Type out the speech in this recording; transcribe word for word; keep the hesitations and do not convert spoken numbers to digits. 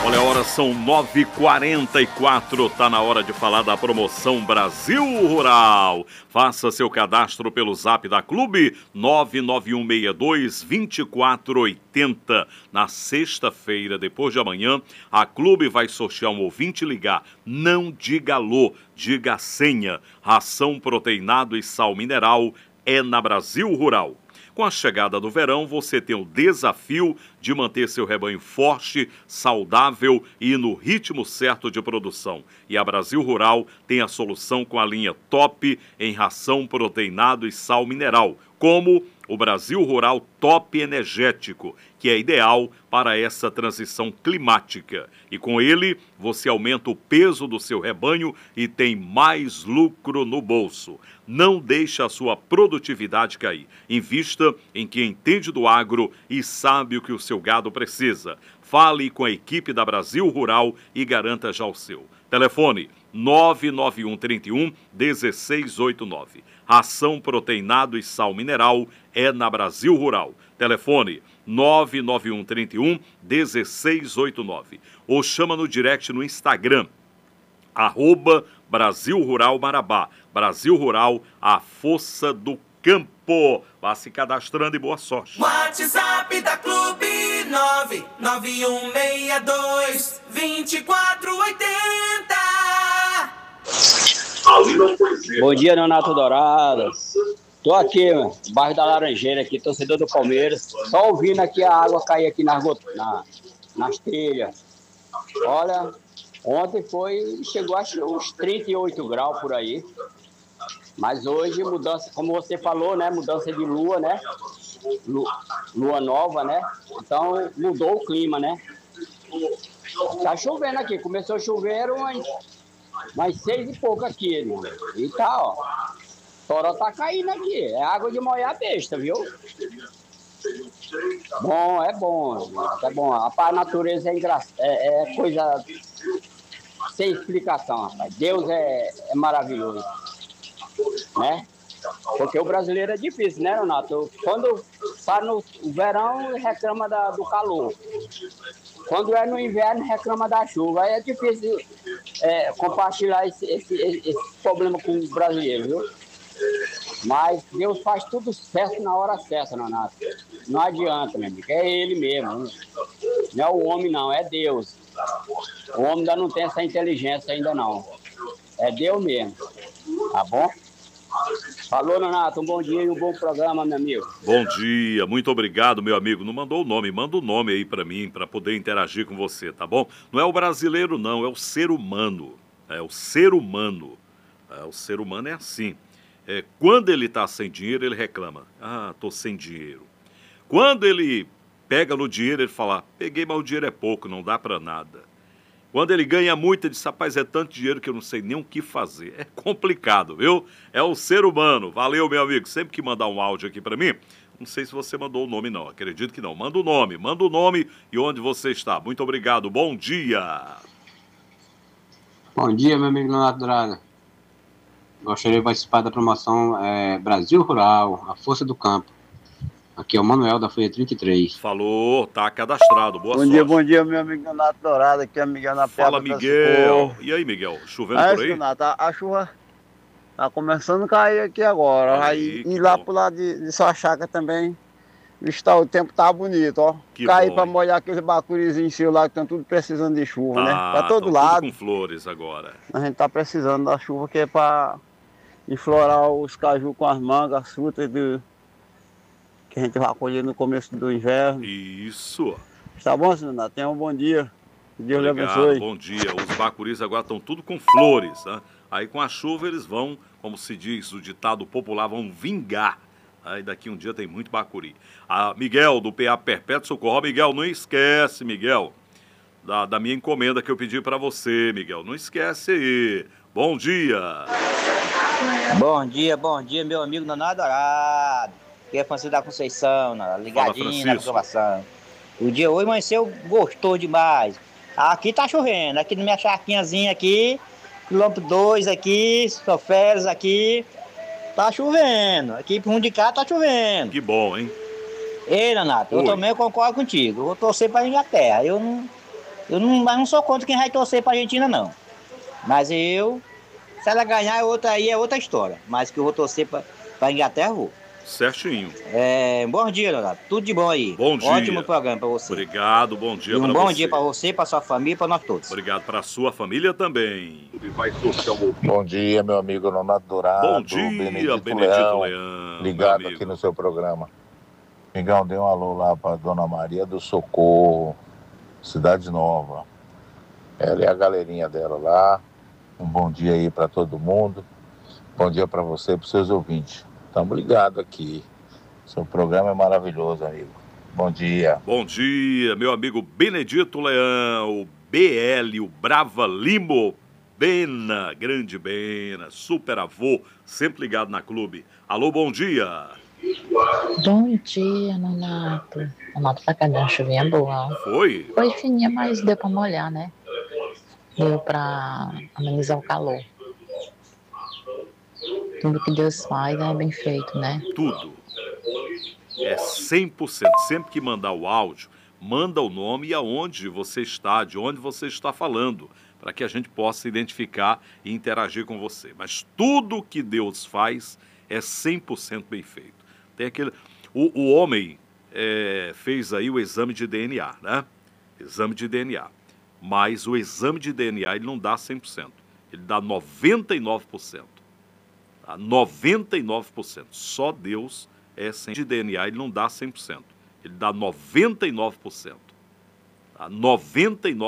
Olha, a hora são nove e quarenta e quatro, tá na hora de falar da promoção Brasil Rural. Faça seu cadastro pelo zap da Clube nove nove um seis dois, dois quatro oito zero. Na sexta-feira, depois de amanhã, a Clube vai sortear um ouvinte ligar. Não diga alô, diga a senha. Ração proteinado e sal mineral é na Brasil Rural. Com a chegada do verão, você tem o desafio de manter seu rebanho forte, saudável e no ritmo certo de produção. E a Brasil Rural tem a solução com a linha Top em ração proteinado e sal mineral, como o Brasil Rural Top Energético, que é ideal para essa transição climática. E com ele, você aumenta o peso do seu rebanho e tem mais lucro no bolso. Não deixe a sua produtividade cair. Invista em quem entende do agro e sabe o que o seu gado precisa. Fale com a equipe da Brasil Rural e garanta já o seu. Telefone nove nove um três um, um seis oito nove. Ração proteinado e sal mineral é na Brasil Rural. Telefone nove nove um três um, um seis oito nove. Ou chama no direct no Instagram, arroba Brasil Rural Marabá. Brasil Rural, a força do campo. Vá se cadastrando e boa sorte. WhatsApp da Clube nove nove um seis dois, dois quatro oito zero. Bom dia, Nonato Dourado. Tô aqui, mano, bairro da Laranjeira, aqui, torcedor do Palmeiras. Só ouvindo aqui a água cair aqui nas, na, nas trilhas. Olha, ontem foi, chegou acho uns trinta e oito graus por aí. Mas hoje, mudança, como você falou, né? Mudança de lua, né? Lua nova, né? Então, mudou o clima, né? Tá chovendo aqui. Começou a chover umas, umas seis e pouco aqui, né? E tá, ó. Toró tá caindo aqui. É água de molhar besta, viu? Bom, é bom. É bom. A natureza é, engra... é, é coisa sem explicação, rapaz. Deus é, é maravilhoso. Né? Porque o brasileiro é difícil, né, Renato? Quando está no verão, reclama da, do calor. Quando é no inverno, reclama da chuva. Aí é difícil é, compartilhar esse, esse, esse problema com o brasileiro, viu? Mas Deus faz tudo certo na hora certa, Renato. Não adianta, meu amigo. É Ele mesmo. Não é o homem, não. É Deus. O homem ainda não tem essa inteligência ainda, não. É Deus mesmo. Tá bom? Falou, Renato, um bom dia e um bom programa, meu amigo. Bom dia, muito obrigado, meu amigo. Não mandou o nome, manda o nome aí pra mim, pra poder interagir com você, tá bom? Não é o brasileiro, não, é o ser humano. É o ser humano. É, o ser humano é assim. É, quando ele tá sem dinheiro, ele reclama. Ah, tô sem dinheiro. Quando ele pega no dinheiro, ele fala, peguei, mas o dinheiro é pouco, não dá pra nada. Quando ele ganha muito, ele diz, rapaz, é tanto dinheiro que eu não sei nem o que fazer. É complicado, viu? É o ser humano. Valeu, meu amigo. Sempre que mandar um áudio aqui pra mim, não sei se você mandou o nome, não. Acredito que não. Manda o nome, manda o nome e onde você está. Muito obrigado. Bom dia. Bom dia, meu amigo Leonardo Dourado. Gostaria de participar da promoção é, Brasil Rural, a força do campo. Aqui é o Manuel da Folha trinta e três. Falou, tá cadastrado, boa bom sorte. Bom dia, bom dia, meu amigo Renato Dourado, aqui é Miguel na Pedra. Fala, Miguel. E aí, Miguel, chovendo é, por aí? Renato, a, a chuva tá começando a cair aqui agora. Aí, aí e lá bom. Pro lado de, de sua chácara também, está, o tempo tá bonito, ó. Que Cair para molhar aqueles bacurizinhos seus lá que estão tudo precisando de chuva, tá, né? Pra todo lado. Tudo com flores agora. A gente tá precisando da chuva que é para enflorar os caju com as mangas, as frutas do... que a gente vai colher no começo do inverno. Isso. Tá bom, senhor Renato? Tenha um bom dia. Deus lhe abençoe. Bom dia. Os bacuris agora estão tudo com flores, né? Aí com a chuva eles vão, como se diz o ditado popular, vão vingar. Aí daqui um dia tem muito bacuri. A Miguel, do P A Perpétuo Socorro. Miguel, não esquece, Miguel, da, da minha encomenda que eu pedi para você, Miguel. Não esquece aí. Bom dia. Bom dia, bom dia, meu amigo Nonato Dourado. Aqui é Francisco da Conceição, ligadinho na programação. O dia hoje amanheceu gostou demais. Aqui tá chovendo, aqui na minha charquinhazinha aqui, quilômetro dois aqui, Soférias aqui, tá chovendo. Aqui pro mundo de cá tá chovendo. Que bom, hein? Ei, Renato, eu também concordo contigo. Eu vou torcer pra Inglaterra. Eu não, Eu não, mas não sou contra quem vai torcer pra Argentina, não. Mas eu, se ela ganhar, é outra, aí é outra história. Mas que eu vou torcer pra, pra Inglaterra, eu vou. Certinho. É, bom dia, Leonardo. Tudo de bom aí. Bom dia. Ótimo programa pra você. Obrigado, bom dia e um pra bom você. dia pra você, pra sua família e pra nós todos. Obrigado pra sua família também. Bom dia, meu amigo Leonardo Dourado. Bom dia, Benedito, Benedito Leão, Leão. ligado aqui no seu programa. Mingão, dê um alô lá pra Dona Maria do Socorro, Cidade Nova. Ela e a galerinha dela lá. Um bom dia aí pra todo mundo. Bom dia pra você e pros seus ouvintes. Tamo ligado aqui. Seu programa é maravilhoso, amigo. Bom dia. Bom dia, meu amigo Benedito Leão, o B L, o Brava Limo, Bena, grande Bena, super avô, sempre ligado na clube. Alô, bom dia. Bom dia, Nonato. Nonato, pra cá deu uma chuvinha boa. Foi? Foi fininha, mas deu pra molhar, né? Deu pra amenizar o calor. Tudo que Deus faz é bem feito, né? Tudo. É cem por cento. Sempre que mandar o áudio, manda o nome e aonde você está, de onde você está falando, para que a gente possa identificar e interagir com você. Mas tudo que Deus faz é cem por cento bem feito. Tem aquele... O, o homem é, fez aí o exame de D N A, né? Exame de D N A. Mas o exame de D N A ele não dá cem por cento. Ele dá noventa e nove por cento. Tá? noventa e nove por cento. Só Deus é cem por cento. De D N A ele não dá cem por cento. Ele dá noventa e nove por cento. Tá? noventa e nove por cento.